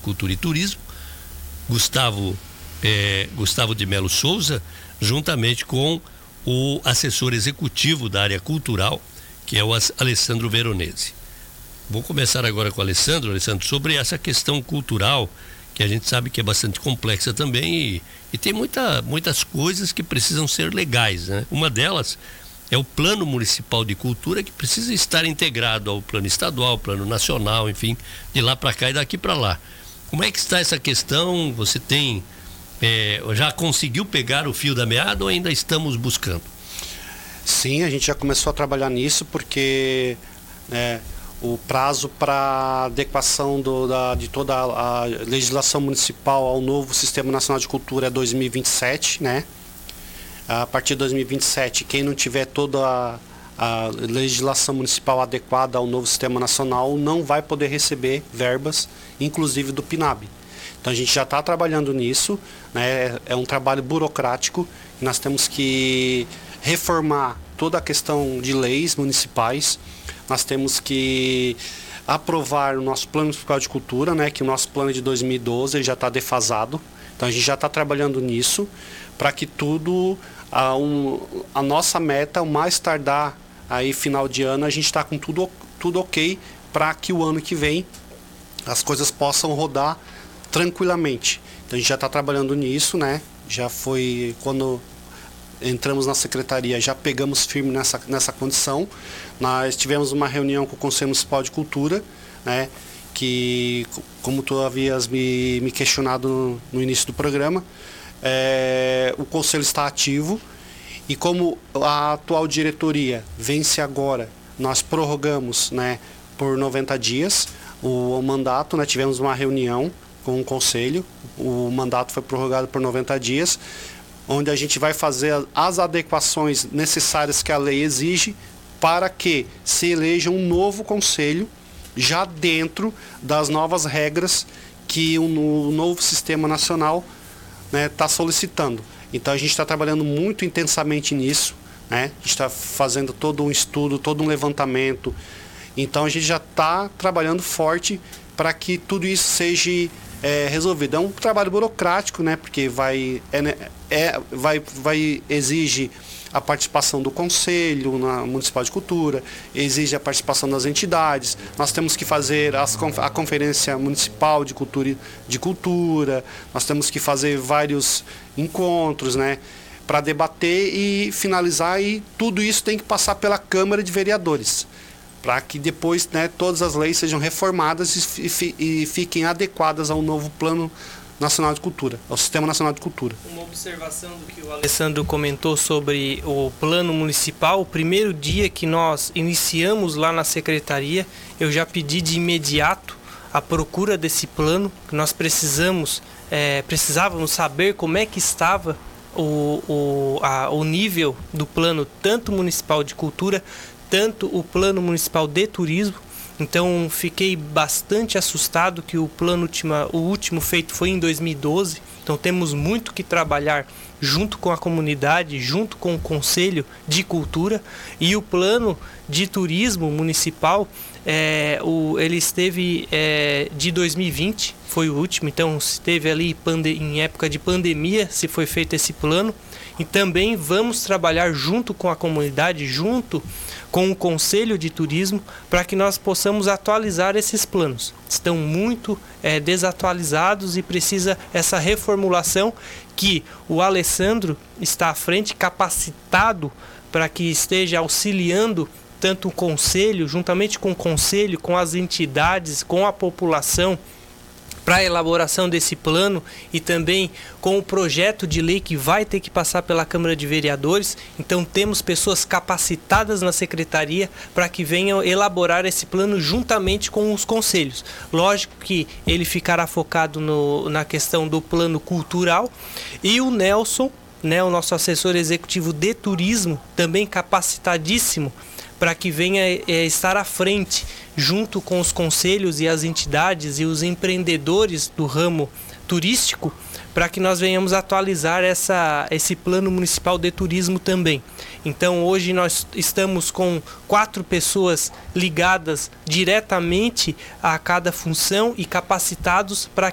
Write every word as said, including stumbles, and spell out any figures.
Cultura e Turismo, Gustavo, é, Gustavo de Melo Souza, juntamente com o assessor executivo da área cultural, que é o Alessandro Veronese. Vou começar agora com o Alessandro, Alessandro, sobre essa questão cultural, que a gente sabe que é bastante complexa também e, e tem muita, muitas coisas que precisam ser legais, né? Uma delas é o Plano Municipal de Cultura, que precisa estar integrado ao plano estadual, ao plano nacional, enfim, de lá para cá e daqui para lá. Como é que está essa questão? Você tem, é, já conseguiu pegar o fio da meada ou ainda estamos buscando? Sim, a gente já começou a trabalhar nisso porque... É, o prazo para adequação do, da, de toda a, a legislação municipal ao novo Sistema Nacional de Cultura é dois mil e vinte e sete, né? A partir de dois mil e vinte e sete, quem não tiver toda a, a legislação municipal adequada ao novo Sistema Nacional não vai poder receber verbas, inclusive do PNAB. Então a gente já está trabalhando nisso, né? É um trabalho burocrático, nós temos que reformar toda a questão de leis municipais. Nós temos que aprovar o nosso plano municipal de cultura, né, que o nosso plano é de dois mil e doze já está defasado. Então a gente já está trabalhando nisso para que tudo, a, um, a nossa meta, o mais tardar aí final de ano, a gente está com tudo, tudo ok para que o ano que vem as coisas possam rodar tranquilamente. Então a gente já está trabalhando nisso, né? Já foi quando entramos na secretaria, já pegamos firme nessa, nessa condição. Nós tivemos uma reunião com o Conselho Municipal de Cultura, né, que, como tu havias me, me questionado no, no início do programa, é, o Conselho está ativo e como a atual diretoria vence agora, nós prorrogamos, né, por noventa dias o, o mandato, né, tivemos uma reunião com o Conselho, o mandato foi prorrogado por noventa dias, onde a gente vai fazer as adequações necessárias que a lei exige para que se eleja um novo conselho já dentro das novas regras que o novo Sistema Nacional está, né, solicitando. Então a gente está trabalhando muito intensamente nisso, né? A gente está fazendo todo um estudo, todo um levantamento. Então a gente já está trabalhando forte para que tudo isso seja é, resolvido. É um trabalho burocrático, né? Porque vai... É, É, vai, vai exige a participação do Conselho na, Municipal de Cultura, exige a participação das entidades, nós temos que fazer as, a Conferência Municipal de Cultura, de Cultura, nós temos que fazer vários encontros, né, para debater e finalizar, e tudo isso tem que passar pela Câmara de Vereadores, para que depois, né, todas as leis sejam reformadas e, e, e fiquem adequadas ao novo Plano Nacional de Cultura, ao Sistema Nacional de Cultura. Uma observação do que o Alessandro comentou sobre o plano municipal, o primeiro dia que nós iniciamos lá na secretaria, eu já pedi de imediato a procura desse plano, que nós precisamos, é, precisávamos saber como é que estava o, o, a, o nível do plano, tanto municipal de cultura, tanto o plano municipal de turismo. Então fiquei bastante assustado que o plano ultima, o último feito foi em dois mil e doze. Então temos muito que trabalhar junto com a comunidade, junto com o Conselho de Cultura. E o plano de turismo municipal, é, o, ele esteve é, de dois mil e vinte, foi o último. Então esteve ali pande- em época de pandemia, se foi feito esse plano. E também vamos trabalhar junto com a comunidade, junto com o Conselho de Turismo, para que nós possamos atualizar esses planos. Estão muito é, desatualizados e precisa essa reformulação que o Alessandro está à frente, capacitado para que esteja auxiliando tanto o Conselho, juntamente com o Conselho, com as entidades, com a população, para a elaboração desse plano e também com o projeto de lei que vai ter que passar pela Câmara de Vereadores. Então temos pessoas capacitadas na secretaria para que venham elaborar esse plano juntamente com os conselhos. Lógico que ele ficará focado no, na questão do plano cultural, e o Nelson, né, o nosso assessor executivo de turismo, também capacitadíssimo para que venha é, estar à frente, junto com os conselhos e as entidades e os empreendedores do ramo turístico, para que nós venhamos atualizar essa, esse plano municipal de turismo também. Então hoje nós estamos com quatro pessoas ligadas diretamente a cada função e capacitados para